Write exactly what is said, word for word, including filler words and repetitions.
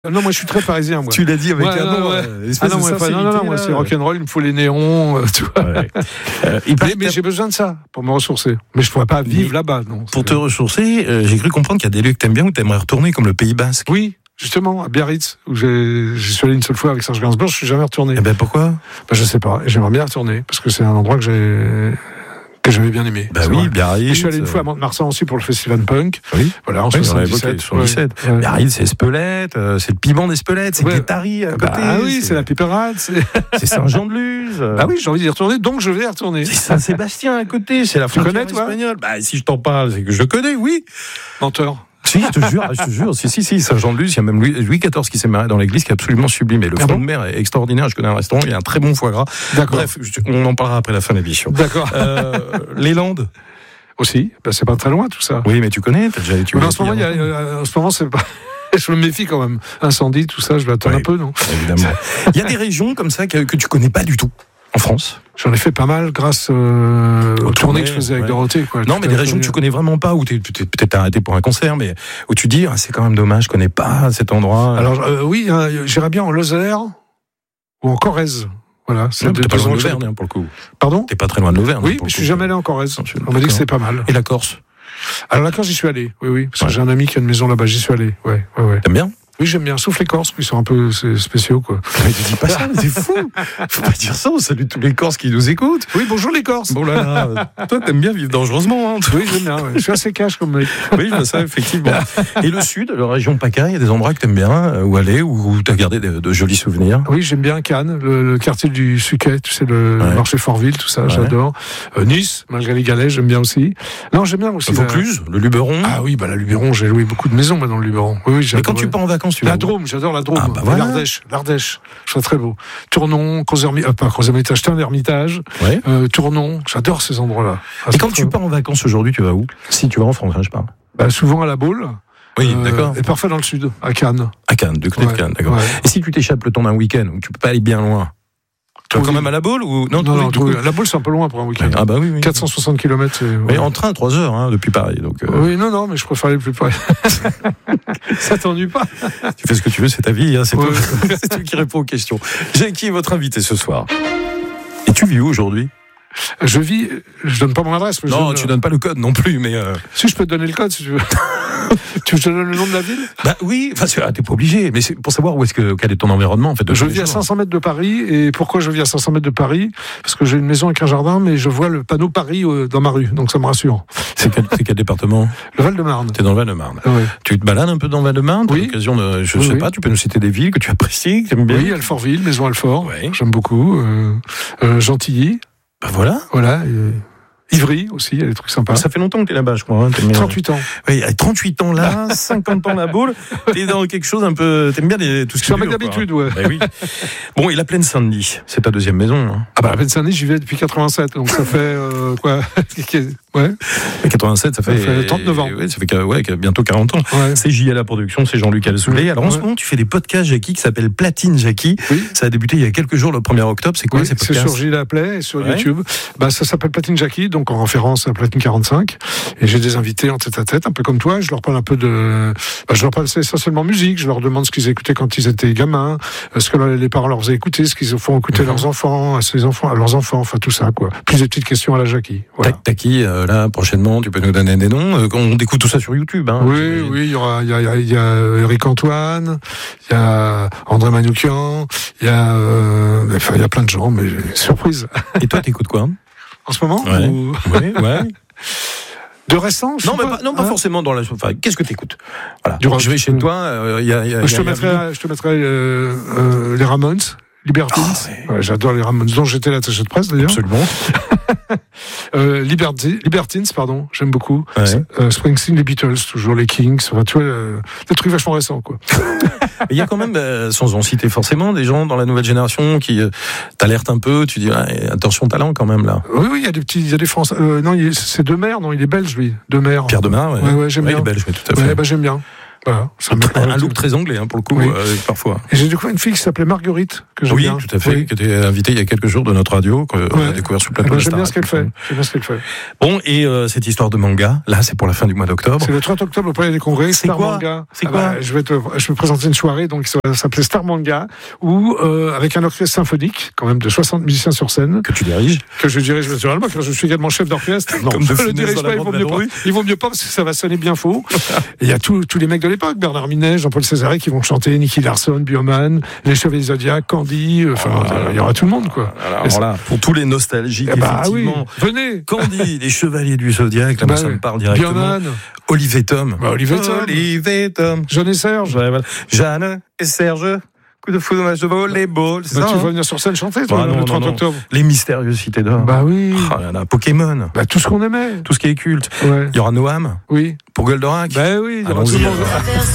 Non, moi je suis très parisien. Moi. Tu l'as dit avec ouais, un nom. Non, ouais. euh, ah non, ouais, pas, non, non, non, moi c'est rock'n'roll, il me faut les néons. Euh, tu vois. Ouais. Euh, mais mais j'ai besoin de ça pour me ressourcer. Mais je ne pourrais pas vivre mais là-bas. Non, pour te ressourcer, euh, j'ai cru comprendre qu'il y a des lieux que tu aimes bien où tu aimerais retourner, comme le Pays Basque. Oui, justement, à Biarritz, où j'ai, j'y suis allé une seule fois avec Serge Gainsbourg, je ne suis jamais retourné. Eh ben pourquoi ben, je ne sais pas, j'aimerais bien retourner, parce que c'est un endroit que j'ai. que j'avais bien aimé. Bah oui, Biarritz. Et je suis allé une fois à Mont-de-Marsan aussi pour le festival punk. Oui. Voilà, en oui, soixante-dix-sept. soixante-dix-sept. Ouais. Biarritz, c'est Espelette, euh, c'est le piment d'Espelette, c'est ouais. Guétari à côté. Ah oui, c'est, c'est la Piperade. C'est, c'est Saint-Jean-de-Luz. Ah oui, j'ai envie d'y retourner, donc je vais y retourner. C'est Saint-Sébastien à côté, c'est la frontière espagnole. Bah si je t'en parle, c'est que je connais, oui. Menteur. Si, je te jure, je te jure, si, si, si, Saint-Jean-de-Luz, il y a même Louis, Louis quatorze qui s'est marié dans l'église, qui est absolument sublime. Et le ah front bon de mer est extraordinaire. Je connais un restaurant, il y a un très bon foie gras. D'accord. Bref, on en parlera après la fin de l'émission. D'accord. Euh, les Landes. Aussi, ben, c'est pas très loin tout ça. Oui, mais tu connais, t'as déjà tu mais en ce moment, il y a, euh, en ce moment, c'est pas. Je me méfie quand même. Incendie, tout ça, je vais attendre oui, un peu, non ? Évidemment. Il y a des régions comme ça que, que tu connais pas du tout en France. J'en ai fait pas mal grâce euh, aux tournées que je faisais avec ouais. Dorothée. Quoi. Non, mais des régions que tu connais vraiment pas, où tu es peut-être arrêté pour un concert, mais où tu dis, ah, c'est quand même dommage, je connais pas cet endroit. Alors, euh, oui, hein, j'irais bien en Lozère ou en Corrèze. Voilà, c'est non, t'es pas loin de l'Auvergne, hein, pour le coup. Pardon ? T'es pas très loin de l'Auvergne. Oui, mais je suis jamais allé en Corrèze. On m'a dit que c'était pas mal. Et la Corse ? Alors la Corse, j'y suis allé, oui, oui, parce ouais. que j'ai un ami qui a une maison là-bas, j'y suis allé, ouais, ouais, ouais. T'aimes bien ? Oui, j'aime bien, sauf les Corses, qui sont un peu spéciaux, quoi. Mais tu dis pas ça, c'est fou. Faut pas dire ça, on salue tous les Corses qui nous écoutent. Oui, bonjour les Corses. Bon là, là toi, t'aimes bien vivre dangereusement, hein. Oui, j'aime bien, ouais. Je suis assez cash comme mec. Oui, je vois ça, effectivement. Et le Sud, la région PACA, il y a des endroits que t'aimes bien, euh, où aller, où, où t'as gardé de, de jolis souvenirs. Oui, j'aime bien Cannes, le, le quartier du Suquet, tu sais, le ouais. marché Fortville, tout ça, ouais. j'adore. Euh, Nice, malgré les galets, j'aime bien aussi. Non, j'aime bien aussi. Vaucluse, la... le Luberon. Ah oui, bah la Luberon, j'ai loué beaucoup de maisons, moi, dans le Luberon. Oui, oui, mais quand tu pars en vacances, tu vas. La Drôme, j'adore la Drôme. Ah, bah voilà. L'Ardèche, l'Ardèche, je trouve très beau. Tournon, Crozermitage, euh, pas Crozermitage, un Ermitage, ouais. euh, Tournon, j'adore ces endroits-là. Ah, et quand tu pars en vacances aujourd'hui, tu vas où ? Si tu vas en France, hein, je parle. Bah, souvent à la Baule. Oui, euh, d'accord. Et parfois dans le sud, à Cannes. À Cannes, du côté ouais, de Cannes, d'accord. Ouais. Et si tu t'échappes le temps d'un week-end, où tu peux pas aller bien loin, tu vas quand même à la Baule ou non, non, non trouver, la Baule c'est un peu loin pour un week-end. Ah bah oui, oui. quatre cent soixante kilomètres. C'est, mais ouais. En train, trois heures hein, depuis Paris. Donc, euh... Oui, non, non, mais je préfère aller plus près. Ça t'ennuie pas. Tu fais ce que tu veux, c'est ta vie, hein, c'est, ouais. toi. C'est toi qui réponds aux questions. Jackie est votre invité ce soir. Et tu vis où aujourd'hui ? Je vis, je donne pas mon adresse. Mais non, je donne, tu donnes pas le code non plus, mais. Euh... Si je peux te donner le code, si tu veux. Tu veux que je te donne le nom de la ville ? Bah oui, enfin ah, t'es pas obligé, mais c'est pour savoir où est-ce que quel est ton environnement en fait. De je vis à cinq cents mètres de Paris, et pourquoi je vis à cinq cents mètres de Paris ? Parce que j'ai une maison avec un jardin, mais je vois le panneau Paris euh, dans ma rue, donc ça me rassure. C'est quel, c'est quel département ? Le Val-de-Marne. T'es dans le Val-de-Marne. Oui. Tu te balades un peu dans le Val-de-Marne ? Oui. L'occasion de, je oui, sais oui. pas, tu peux nous citer des villes que tu apprécies, que tu aimes bien ? Oui, Alfortville, Maison Alfort, oui. J'aime beaucoup. Euh, euh, Gentilly. Bah voilà. Voilà. Et... Ivry aussi, il y a des trucs sympas. Ça fait longtemps que t'es là-bas, je crois. Hein, trente-huit ans. Oui, trente-huit ans là, cinquante ans la Baule. T'es dans quelque chose un peu. T'aimes bien les, tout ce qui est. Je suis un mec d'habitude, ouais. Bah oui. Bon, et la Plaine Saint-Denis, c'est ta deuxième maison. Hein. Ah bah la Plaine Saint-Denis, j'y vais depuis quatre-vingt-sept, donc ça fait euh, quoi Ouais. quatre-vingt-sept, ça fait, ça fait trente-neuf ans. Oui, ça fait ouais, bientôt quarante ans. Ouais. C'est J à la production, c'est Jean-Luc Alsoulé. Alors en ouais. ce moment, tu fais des podcasts, Jackie, qui s'appellent Platine Jackie. Oui. Ça a débuté il y a quelques jours, le premier octobre. C'est quoi oui, ces podcasts ? C'est sur J à Play et sur ouais. YouTube. Bah, ça s'appelle Platine Jackie, donc en référence à Platine quarante-cinq. Et j'ai des invités en tête à tête, un peu comme toi. Je leur parle un peu de. Bah, je leur parle essentiellement musique. Je leur demande ce qu'ils écoutaient quand ils étaient gamins, ce que les parents leur faisaient écouter, ce qu'ils font écouter mm-hmm. leurs enfants, à ses enfants, à leurs enfants, enfin tout ça, quoi. Plus des petites questions à la Jackie. Voilà. T'as qui, euh, là, prochainement, tu peux nous donner des noms. On découvre tout ça sur YouTube. Hein, oui, j'imagine. Oui, il y aura, il y a, il y a Eric Antoine, il y a André Manoukian, il y a, euh, enfin, il y a plein de gens, mais surprise. Et toi, t'écoutes quoi en ce moment ouais. ou... ouais, ouais. De récent je Non, mais pas, pas, non, pas hein forcément dans la. Enfin, qu'est-ce que t'écoutes ? Voilà. Du rock, je vais chez toi. Euh, y a, y a, je, te y a, mettrai, y a... je te mettrai euh, euh, les Ramones, Libertines. Oh, ouais. Ouais, j'adore les Ramones, dont j'étais l'attaché de presse d'ailleurs. Absolument. euh, Liberti, Libertines, pardon, j'aime beaucoup. Ouais. Euh, Springsteen, les Beatles, toujours les Kings. Enfin, tu vois, euh, des trucs vachement récents, quoi. Il y a quand même, euh, sans en citer forcément, des gens dans la nouvelle génération qui euh, t'alertent un peu. Tu dis, ah, attention talent quand même là. Oui, oui, il y a des petits, il y a des Français. Euh, non, il, c'est Demer, non, il est belge lui, Demer. Pierre Demer, ouais. Ouais, ouais, j'aime ouais, bien. Il est belge, mais tout à fait. Ouais, bah, j'aime bien. Voilà, ça un, un look très anglais, hein, pour le coup, oui. euh, parfois. Et j'ai découvert une fille qui s'appelait Marguerite, que j'aime oui, bien. Oui, tout à fait, oui. qui était invitée il y a quelques jours de notre radio, qu'on ouais. a découvert sur le plateau. Eh ben, de j'aime bien ce qu'elle fait. J'aime bien ce qu'elle fait. Bon, et euh, cette histoire de manga, là, c'est pour la fin du mois d'octobre. C'est le trente octobre au Palais des Congrès. C'est Star quoi Manga. C'est ah quoi bah, je vais te, je vais présenter une soirée, donc ça s'appelait Star Manga, où euh, avec un orchestre symphonique, quand même de soixante musiciens sur scène. Que tu diriges. Que je dirige naturellement, car je suis également chef d'orchestre. Non, Comme je ne le dirige pas, il vaut mieux pas. Il vaut mieux pas parce que ça va sonner bien faux. Et il y a tous tous les mecs de l'époque, Bernard Minet, Jean-Paul Césaré, qui vont chanter, Nicky Larson, Bioman, les Chevaliers Zodiac, Candy, enfin, oh, il y aura tout le monde, quoi. Alors, alors là, pour tous les nostalgiques, eh bah, effectivement. Oui. Venez. Candy, les Chevaliers du Zodiac, là, bah, ça me parle directement. Bioman. Olivier Tom. Bah, Olivier Tom. Olivier Tom. Jeanne et Serge. Ouais, voilà. Jeanne et Serge. Coup de foudre, match de volleyball, c'est bah, ça. Tu hein vas venir sur scène chanter, toi, bah, non, le trente non, non. octobre. Les mystérieuses cités d'or. Bah oui. Oh là là, Pokémon. Bah, tout ce qu'on aimait. Tout ce qui est culte. Ouais. Il y aura Noam. Oui. Pour Goldorak. Bah oui, il y aura Allons-y, tout le monde.